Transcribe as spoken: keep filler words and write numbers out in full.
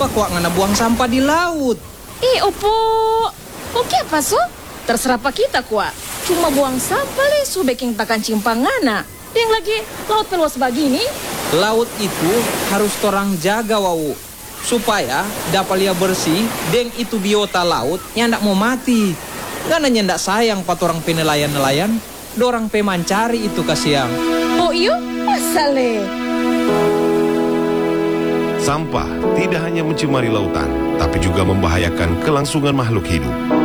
Kenapa kok ngana buang sampah di laut? Eh, Opo. Oke apa so? Terserah pak kita kuat. Cuma buang sampah le su baking takan cimpangana. Yang lagi laut peluas begini. Laut itu harus torang jaga wau. Supaya dapat lia bersih, deng itu biota laut yang ndak mau mati. Karena ndak sayang pat orang penelayan-nelayan, dorang pemancari itu kasiang. Oh iyo, masa le? Sampah tidak hanya mencemari lautan, tapi juga membahayakan kelangsungan makhluk hidup.